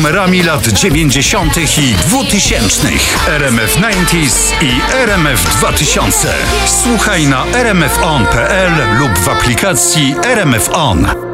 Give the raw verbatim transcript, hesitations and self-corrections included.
numerami lat dziewięćdziesiątych i dwutysięcznych. R M F dziewięćdziesiąt i R M F dwa tysiące. Słuchaj na r m f on kropka p l lub w aplikacji R M F On.